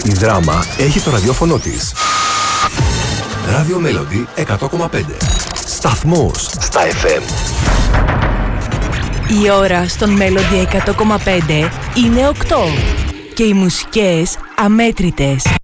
Η Δράμα έχει το ραδιόφωνο της. Radio Melody 100,5. Σταθμός στα FM. Η ώρα στον Melody 100,5 είναι 8 και οι μουσικές αμέτρητες.